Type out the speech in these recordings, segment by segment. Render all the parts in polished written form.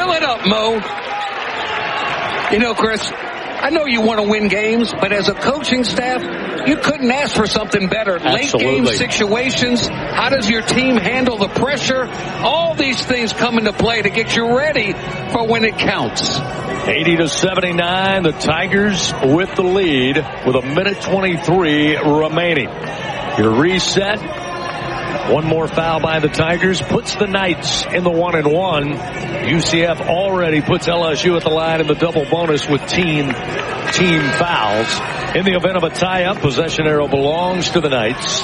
Fill it up, Mo. You know, Chris, I know you want to win games, but as a coaching staff, you couldn't ask for something better. Absolutely. Late game situations, how does your team handle the pressure? All these things come into play to get you ready for when it counts. 80-79, the Tigers with the lead with 1:23 remaining. Your reset. One more foul by the Tigers puts the Knights in the 1-1. UCF already puts LSU at the line in the double bonus with team fouls. In the event of a tie-up, possession arrow belongs to the Knights.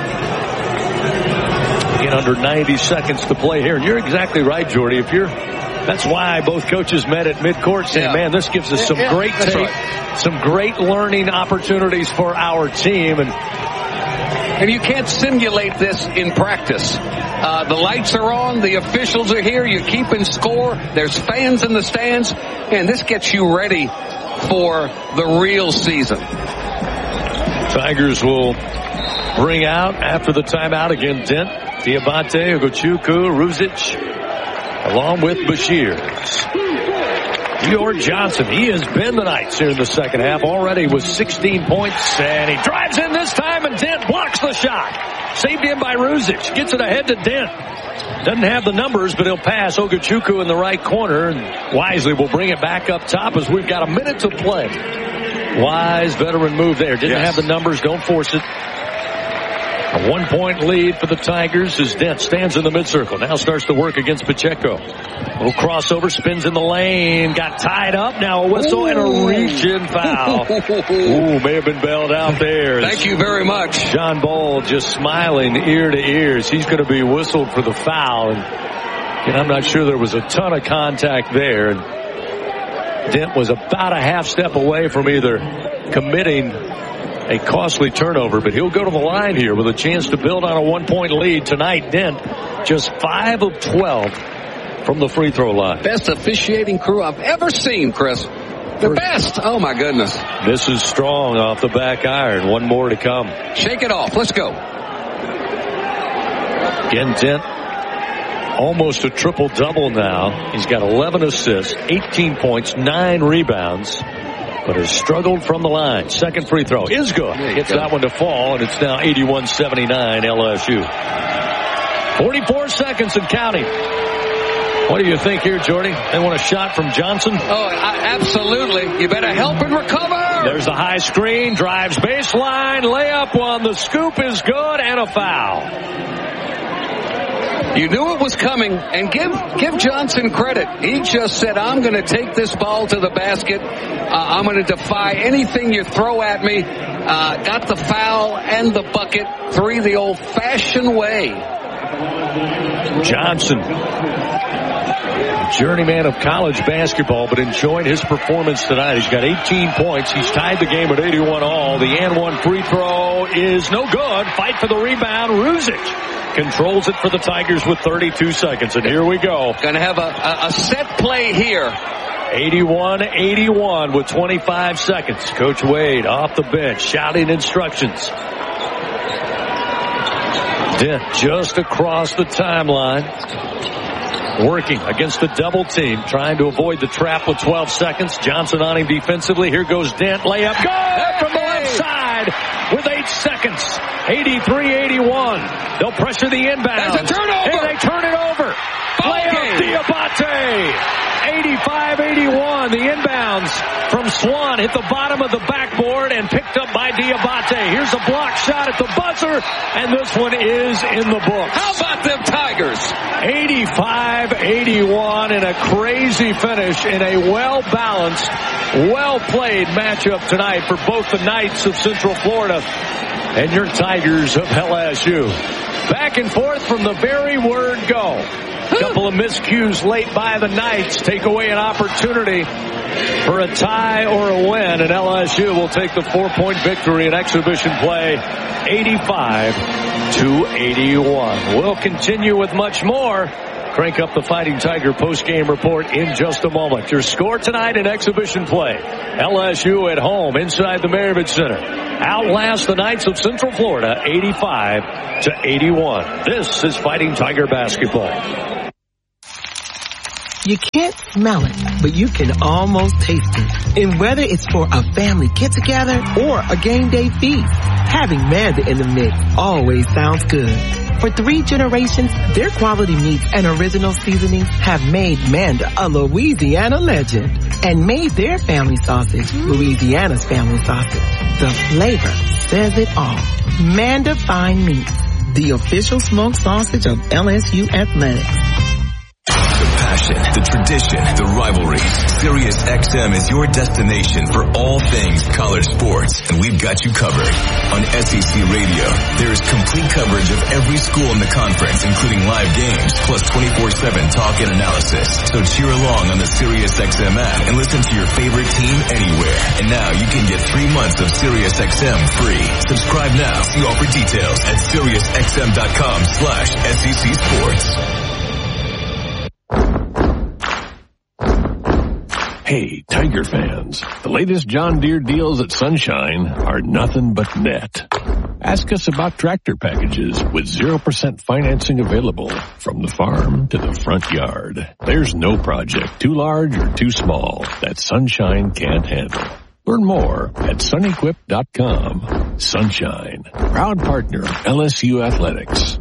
In under 90 seconds to play here. And you're exactly right, Jordy. That's why both coaches met at midcourt saying, man, this gives us some great tape, some great learning opportunities for our team. And you can't simulate this in practice. The lights are on. The officials are here. You're keeping score. There's fans in the stands. And this gets you ready for the real season. Tigers will bring out after the timeout again. Dent, Diabate, Ogochukwu, Ruzic, along with Bashir. Dior Johnson, he has been the Knights here in the second half already with 16 points, and he drives in this time, and Dent blocks the shot. Saved in by Ruzic, gets it ahead to Dent. Doesn't have the numbers, but he'll pass Ogochukwu in the right corner, and Wisely will bring it back up top as we've got a minute to play. Wise veteran move there. Didn't have the numbers, don't force it. A 1-point lead for the Tigers as Dent stands in the midcircle. Now starts to work against Pacheco. Little crossover, spins in the lane, got tied up. Now a whistle and a reach-in foul. May have been bailed out there. Thank you very much. John Ball just smiling ear to ears. He's going to be whistled for the foul. And I'm not sure there was a ton of contact there. And Dent was about a half step away from either committing a costly turnover, but he'll go to the line here with a chance to build on a 1-point lead tonight. Dent just 5 of 12 from the free throw line. Best officiating crew I've ever seen, Chris. The best. Oh my goodness. This is strong off the back iron. One more to come. Shake it off. Let's go. Again, Dent almost a triple-double now. He's got 11 assists, 18 points, 9 rebounds. But has struggled from the line. Second free throw is good. Gets that one to fall, and it's now 81-79 LSU. 44 seconds and counting. What do you think here, Jordy? They want a shot from Johnson? Oh, absolutely. You better help and recover. There's the high screen, drives baseline, layup on the scoop is good, and a foul. You knew it was coming, and give Johnson credit. He just said, I'm going to take this ball to the basket. I'm going to defy anything you throw at me. Got the foul and the bucket. 3 the old-fashioned way. Johnson, journeyman of college basketball, but enjoyed his performance tonight. He's got 18 points. He's tied the game at 81 all. The and one free throw is no good. Fight for the rebound. Ruzic controls it for the Tigers with 32 seconds. And here we go. Going to have a set play here. 81-81 with 25 seconds. Coach Wade off the bench shouting instructions. Dent just across the timeline. Working against the double team, trying to avoid the trap with 12 seconds. Johnson on him defensively. Here goes Dent. Layup. Good from the left side with 8 seconds. 83-81. They'll pressure the inbound. That's a turnover. And they turn it over. Layup Diabate. 85-81. The inbounds from Swan hit the bottom of the backboard and picked up by Diabate. Here's a block shot at the buzzer, and this one is in the books. How about them Tigers? 85-81 in a crazy finish in a well-balanced, well-played matchup tonight for both the Knights of Central Florida and your Tigers of LSU. Back and forth from the very word go. A couple of miscues late by the Knights take away an opportunity for a tie or a win, and LSU will take the 4-point victory in exhibition play, 85-81. We'll continue with much more. Crank up the Fighting Tiger post-game report in just a moment. Your score tonight in exhibition play. LSU at home inside the Maravich Center. Outlast the Knights of Central Florida 85-81. This is Fighting Tiger basketball. You can't smell it, but you can almost taste it. And whether it's for a family get-together or a game day feast, having Manda in the mix always sounds good. For 3 generations, their quality meats and original seasonings have made Manda a Louisiana legend and made their family sausage Louisiana's family sausage. The flavor says it all. Manda Fine Meats, the official smoked sausage of LSU Athletics. The passion, the tradition, the rivalries. Sirius XM is your destination for all things college sports, and we've got you covered. On SEC Radio, there is complete coverage of every school in the conference, including live games, plus 24/7 talk and analysis. So cheer along on the Sirius XM app and listen to your favorite team anywhere. And now you can get 3 months of Sirius XM free. Subscribe now. See offer details at SiriusXM.com/SEC Sports. Hey, Tiger fans, the latest John Deere deals at Sunshine are nothing but net. Ask us about tractor packages with 0% financing available from the farm to the front yard. There's no project too large or too small that Sunshine can't handle. Learn more at sunequip.com. Sunshine, proud partner of LSU Athletics.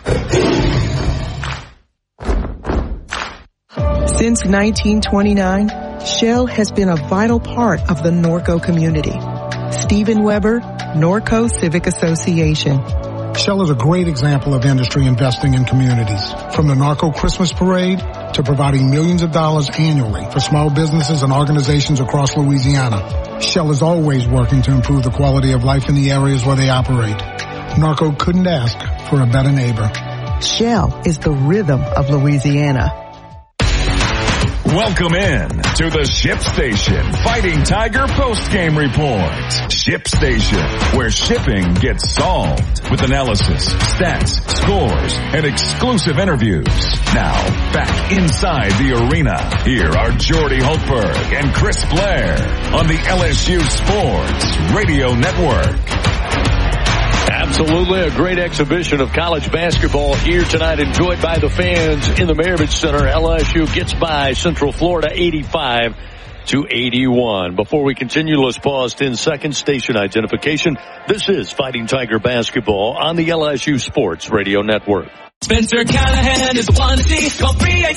Since 1929, Shell has been a vital part of the Norco community. Stephen Weber, Norco Civic Association. Shell is a great example of industry investing in communities. From the Norco Christmas Parade to providing millions of dollars annually for small businesses and organizations across Louisiana, Shell is always working to improve the quality of life in the areas where they operate. Norco couldn't ask for a better neighbor. Shell is the rhythm of Louisiana. Welcome in to the Ship Station Fighting Tiger postgame report. Ship Station, where shipping gets solved with analysis, stats, scores, and exclusive interviews. Now, back inside the arena, here are Jordy Holtberg and Chris Blair on the LSU Sports Radio Network. Absolutely a great exhibition of college basketball here tonight, enjoyed by the fans in the Maravich Center. LSU gets by Central Florida 85-81. Before we continue, let's pause 10 seconds. Station identification. This is Fighting Tiger basketball on the LSU Sports Radio Network. Spencer Callahan is the one to see. Call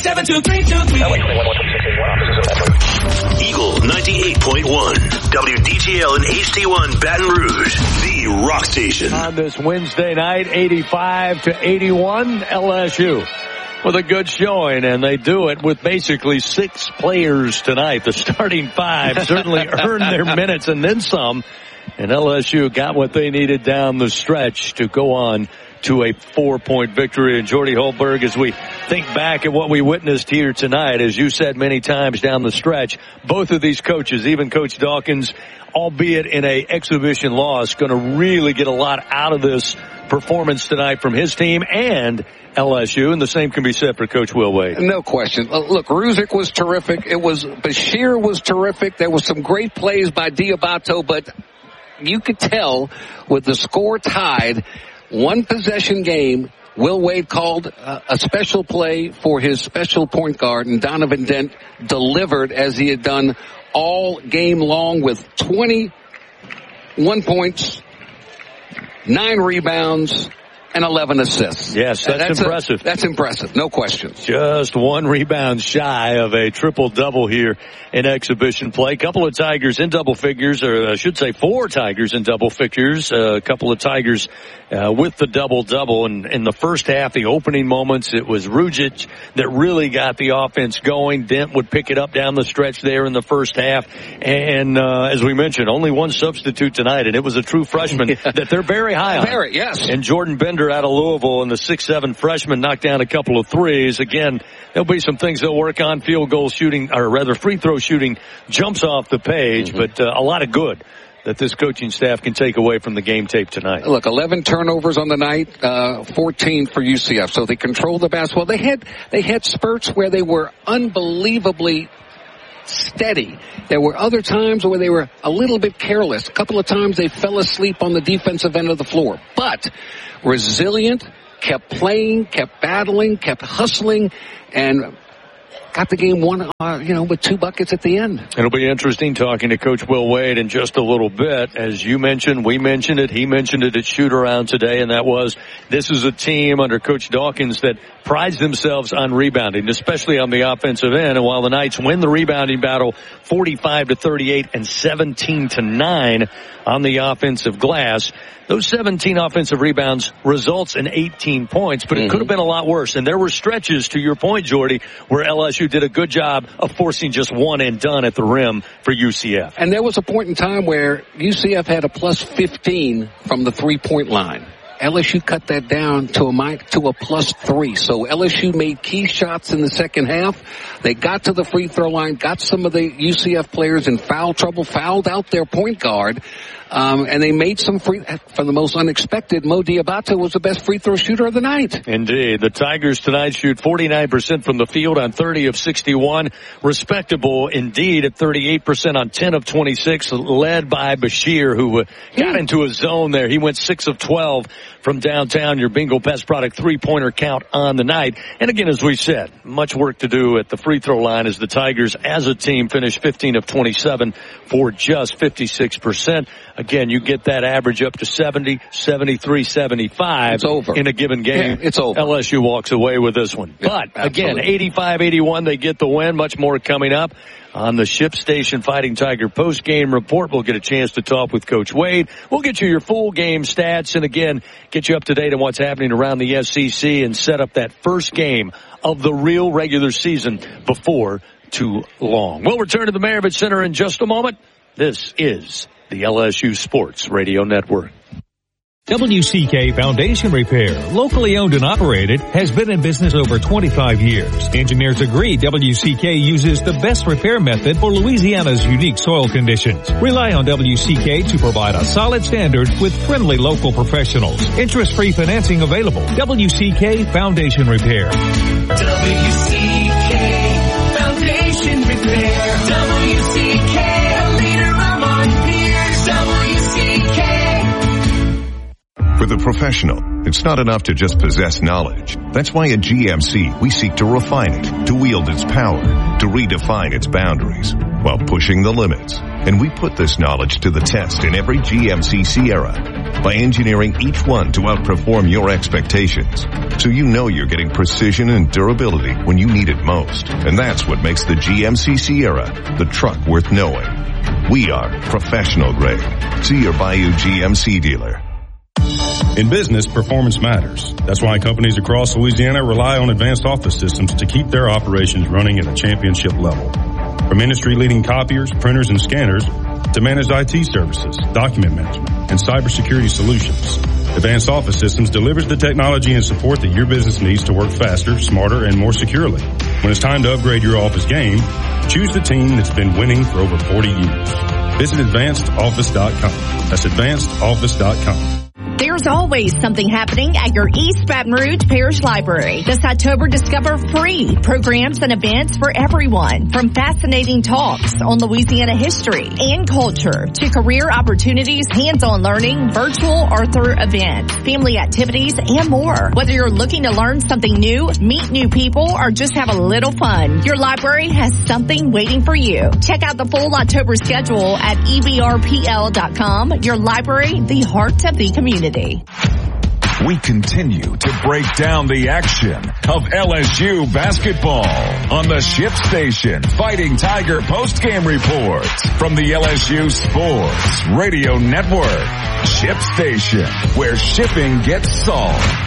387-2323. Eagle 98.1, WDTL and HD1 Baton Rouge, the rock station. On this Wednesday night, 85-81, LSU with a good showing, and they do it with basically 6 players tonight. The starting 5 certainly earned their minutes and then some, and LSU got what they needed down the stretch to go on to a 4-point victory. And Jordy Holtberg, as we think back at what we witnessed here tonight, as you said many times down the stretch, both of these coaches, even Coach Dawkins, albeit in a exhibition loss, going to really get a lot out of this performance tonight from his team and LSU, and the same can be said for Coach Will Wade. No question. Look, Ruzick was terrific. Bashir was terrific. There was some great plays by Diabato, but you could tell with the score tied, 1 possession game, Will Wade called a special play for his special point guard, and Donovan Dent delivered as he had done all game long with 21 points, 9 rebounds, and 11 assists. Yes, that's impressive. That's impressive, no question. Just 1 rebound shy of a triple-double here in exhibition play. Couple of Tigers in double figures, or I should say 4 Tigers in double figures. A couple of Tigers with the double-double. And in the first half, the opening moments, it was Ruzic that really got the offense going. Dent would pick it up down the stretch there in the first half. And as we mentioned, only 1 substitute tonight, and it was a true freshman that they're very high on. Very, yes. And Jordan Bender out of Louisville, and the 6'7" freshman knocked down a couple of threes. Again, there'll be some things they'll work on. Field goal shooting, or rather free throw shooting, jumps off the page, but a lot of good that this coaching staff can take away from the game tape tonight. Look, 11 turnovers on the night, 14 for UCF. So they controlled the basketball. They had spurts where they were unbelievably steady. There were other times where they were a little bit careless. A couple of times they fell asleep on the defensive end of the floor. But resilient, kept playing, kept battling, kept hustling, and got the game won, with 2 buckets at the end. It'll be interesting talking to Coach Will Wade in just a little bit. As you mentioned, we mentioned it, he mentioned it at shoot-around today, and that was this is a team under Coach Dawkins that prides themselves on rebounding, especially on the offensive end. And while the Knights win the rebounding battle 45-38 and 17-9 on the offensive glass, those 17 offensive rebounds results in 18 points, but it could have been a lot worse. And there were stretches, to your point, Jordy, where LSU did a good job of forcing just one and done at the rim for UCF. And there was a point in time where UCF had a plus 15 from the 3-point line. LSU cut that down to a plus 3. So LSU made key shots in the second half. They got to the free throw line, got some of the UCF players in foul trouble, fouled out their point guard, and they made some from the most unexpected. Mo Diabate was the best free throw shooter of the night. Indeed. The Tigers tonight shoot 49% from the field on 30 of 61. Respectable indeed at 38% on 10 of 26, led by Bashir, who got into a zone there. He went 6 of 12 from downtown. Your Bingo Best Product 3-pointer count on the night. And again, as we said, much work to do at the free throw line as the Tigers as a team finish 15 of 27 for just 56%. Again, you get that average up to 70, 73, 75 it's over. In a given game. Yeah, it's over. LSU walks away with this one. Yeah, but absolutely. again, 85-81, they get the win. Much more coming up. On the Ship Station Fighting Tiger post-game report, we'll get a chance to talk with Coach Wade. We'll get you your full game stats and, again, get you up to date on what's happening around the SEC and set up that first game of the real regular season before too long. We'll return to the Maravich Center in just a moment. This is the LSU Sports Radio Network. WCK Foundation Repair, locally owned and operated, has been in business over 25 years. Engineers agree WCK uses the best repair method for Louisiana's unique soil conditions. Rely on WCK to provide a solid standard with friendly local professionals. Interest-free financing available. WCK Foundation Repair. WCK Foundation Repair. WCK, a leader among peers. WCK. For the professional, it's not enough to just possess knowledge. That's why at GMC, we seek to refine it, to wield its power, to redefine its boundaries, while pushing the limits. And we put this knowledge to the test in every GMC Sierra by engineering each one to outperform your expectations. So you know you're getting precision and durability when you need it most. And that's what makes the GMC Sierra the truck worth knowing. We are professional grade. See your Bayou GMC dealer. In business, performance matters. That's why companies across Louisiana rely on advanced office systems to keep their operations running at a championship level. From industry-leading copiers, printers, and scanners to managed IT services, document management, and cybersecurity solutions, Advanced Office Systems delivers the technology and support that your business needs to work faster, smarter, and more securely. When it's time to upgrade your office game, choose the team that's been winning for over 40 years. Visit AdvancedOffice.com. That's AdvancedOffice.com. There's always something happening at your East Baton Rouge Parish Library. This October, discover free programs and events for everyone, from fascinating talks on Louisiana history and culture to career opportunities, hands-on learning, virtual Arthur events, family activities, and more. Whether you're looking to learn something new, meet new people, or just have a little fun, your library has something waiting for you. Check out the full October schedule at ebrpl.com. Your library, the heart of the community. We continue to break down the action of LSU basketball on the Ship Station Fighting Tiger postgame report from the LSU Sports Radio Network. Ship Station, where shipping gets solved.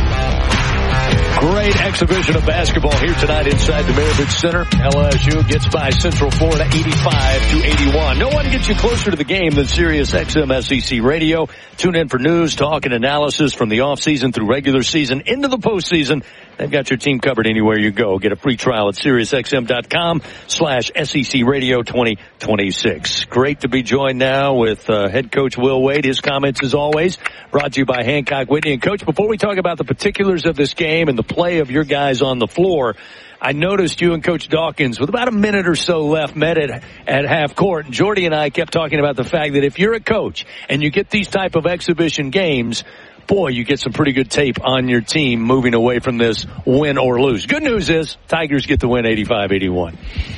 Great exhibition of basketball here tonight inside the Maravich Center. LSU gets by Central Florida 85-81. No one gets you closer to the game than Sirius XM SEC Radio. Tune in for news, talk, and analysis from the offseason through regular season into the postseason. They've got your team covered anywhere you go. Get a free trial at SiriusXM.com/SEC Radio 2026. Great to be joined now with head coach Will Wade. His comments, as always, brought to you by Hancock Whitney. And, Coach, before we talk about the particulars of this game and the play of your guys on the floor, I noticed you and Coach Dawkins, with about a minute or so left, met at half court. And Jordy and I kept talking about the fact that if you're a coach and you get these type of exhibition games, boy, you get some pretty good tape on your team moving away from this win or lose. Good news is Tigers get the win 85-81.